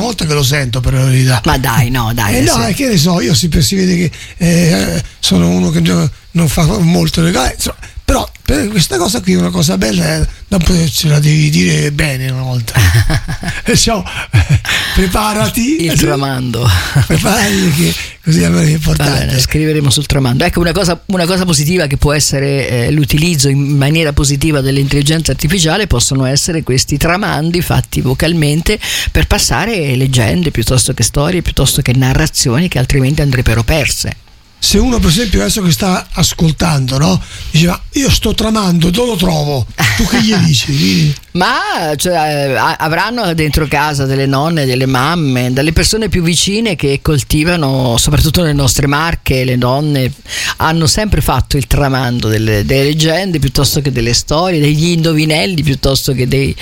volta che lo sento, per la verità. Ma dai, no, dai. No, che ne so, io si vede che sono uno che non fa molto legale, insomma, però per questa cosa qui è una cosa bella, dopo ce la devi dire bene una volta. Perciò preparati. Il tramando. Preparati, che così è importante. Bene, scriveremo sul tramando. Ecco, una cosa positiva che può essere l'utilizzo in maniera positiva dell'intelligenza artificiale possono essere questi tramandi fatti vocalmente per passare leggende piuttosto che storie, piuttosto che narrazioni che altrimenti andrebbero perse. Se uno, per esempio, adesso che sta ascoltando, no, diceva io sto tramando, dove lo trovo? Tu che gli dici? Ma avranno dentro casa delle nonne, delle mamme, delle persone più vicine che coltivano, soprattutto le nostre Marche, le donne hanno sempre fatto il tramando delle leggende piuttosto che delle storie, degli indovinelli piuttosto che dei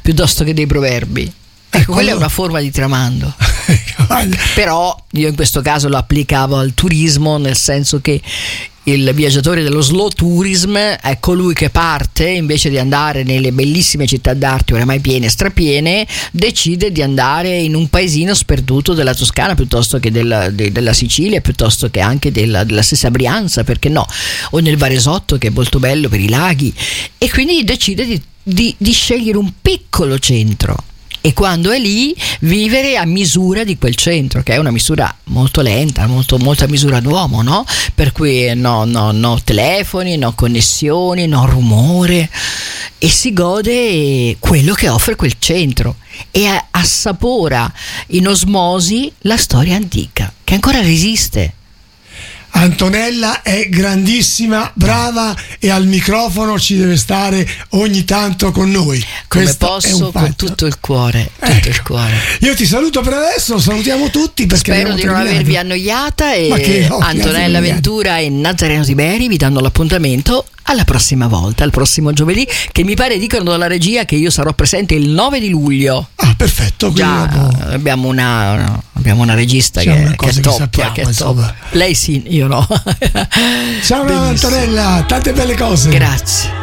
proverbi. Ecco, quella è una forma di tramando. Però io in questo caso lo applicavo al turismo, nel senso che il viaggiatore dello slow tourism è colui che parte, invece di andare nelle bellissime città d'arte oramai piene, strapiene, decide di andare in un paesino sperduto della Toscana piuttosto che della Sicilia, piuttosto che anche della stessa Brianza, perché no, o nel Varesotto, che è molto bello per i laghi, e quindi decide di scegliere un piccolo centro. E quando è lì, vivere a misura di quel centro, che è una misura molto lenta, molta misura d'uomo, no? Per cui no telefoni, no connessioni, no rumore, e si gode quello che offre quel centro e assapora in osmosi la storia antica, che ancora resiste. Antonella è grandissima, brava, e al microfono ci deve stare ogni tanto con noi. Come questo posso, con tutto il cuore, il cuore. Io ti saluto per adesso, salutiamo tutti, perché spero di non avervi annoiata, e Antonella Ventura e Nazareno Tiberi vi danno l'appuntamento alla prossima volta, al prossimo giovedì, che mi pare dicono dalla regia che io sarò presente il 9 di luglio. Ah, perfetto. Già abbiamo una regista che è top. Lei sì, io no. Ciao Antonella, tante belle cose. Grazie.